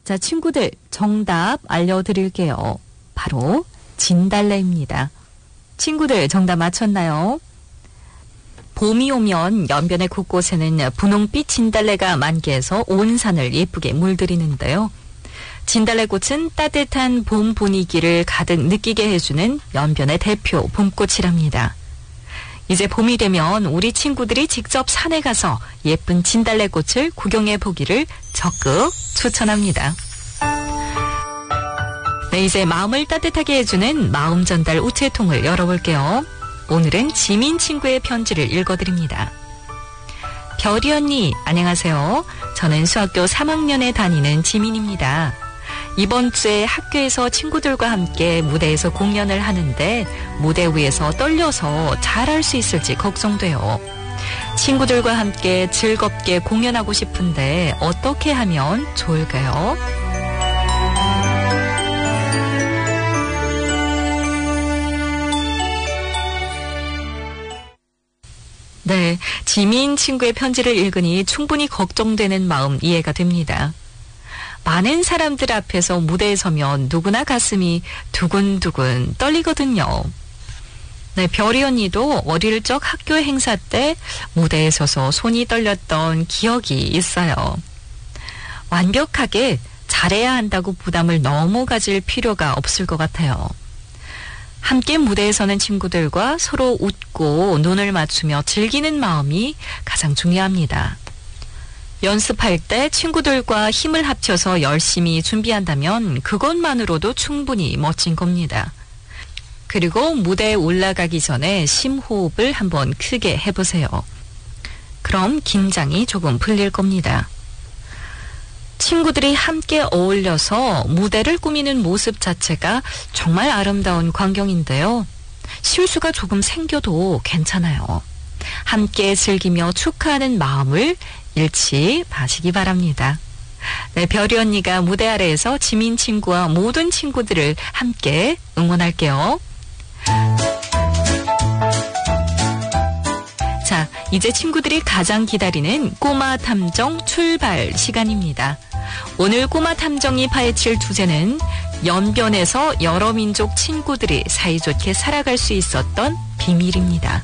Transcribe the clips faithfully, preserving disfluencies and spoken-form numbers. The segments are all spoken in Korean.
자, 친구들 정답 알려드릴게요. 바로 진달래입니다. 친구들 정답 맞췄나요? 봄이 오면 연변의 곳곳에는 분홍빛 진달래가 만개해서 온 산을 예쁘게 물들이는데요. 진달래꽃은 따뜻한 봄 분위기를 가득 느끼게 해주는 연변의 대표 봄꽃이랍니다. 이제 봄이 되면 우리 친구들이 직접 산에 가서 예쁜 진달래꽃을 구경해 보기를 적극 추천합니다. 네, 이제 마음을 따뜻하게 해주는 마음 전달 우체통을 열어볼게요. 오늘은 지민 친구의 편지를 읽어드립니다. 별이 언니, 안녕하세요. 저는 수학교 삼 학년에 다니는 지민입니다. 이번 주에 학교에서 친구들과 함께 무대에서 공연을 하는데 무대 위에서 떨려서 잘할 수 있을지 걱정돼요. 친구들과 함께 즐겁게 공연하고 싶은데 어떻게 하면 좋을까요? 네, 지민 친구의 편지를 읽으니 충분히 걱정되는 마음 이해가 됩니다. 많은 사람들 앞에서 무대에 서면 누구나 가슴이 두근두근 떨리거든요. 네, 별이 언니도 어릴 적 학교 행사 때 무대에 서서 손이 떨렸던 기억이 있어요. 완벽하게 잘해야 한다고 부담을 너무 가질 필요가 없을 것 같아요. 함께 무대에 서는 친구들과 서로 웃고 눈을 맞추며 즐기는 마음이 가장 중요합니다. 연습할 때 친구들과 힘을 합쳐서 열심히 준비한다면 그것만으로도 충분히 멋진 겁니다. 그리고 무대에 올라가기 전에 심호흡을 한번 크게 해보세요. 그럼 긴장이 조금 풀릴 겁니다. 친구들이 함께 어울려서 무대를 꾸미는 모습 자체가 정말 아름다운 광경인데요. 실수가 조금 생겨도 괜찮아요. 함께 즐기며 축하하는 마음을 잃지 마시기 바랍니다. 네, 별이 언니가 무대 아래에서 지민 친구와 모든 친구들을 함께 응원할게요. 자, 이제 친구들이 가장 기다리는 꼬마 탐정 출발 시간입니다. 오늘 꼬마 탐정이 파헤칠 주제는 연변에서 여러 민족 친구들이 사이좋게 살아갈 수 있었던 비밀입니다.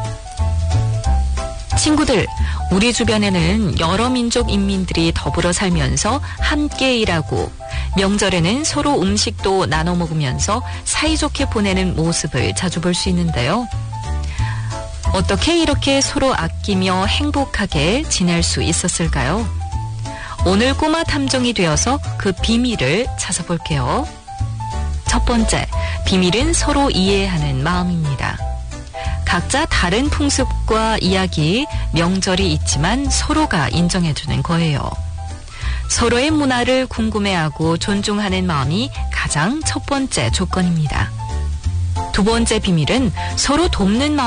친구들, 우리 주변에는 여러 민족 인민들이 더불어 살면서 함께 일하고 명절에는 서로 음식도 나눠 먹으면서 사이좋게 보내는 모습을 자주 볼 수 있는데요. 어떻게 이렇게 서로 아끼며 행복하게 지낼 수 있었을까요? 오늘 꼬마 탐정이 되어서 그 비밀을 찾아볼게요. 첫 번째, 비밀은 서로 이해하는 마음입니다. 각자 다른 풍습과 이야기, 명절이 있지만 서로가 인정해주는 거예요. 서로의 문화를 궁금해하고 존중하는 마음이 가장 첫 번째 조건입니다. 두 번째 비밀은 서로 돕는 마음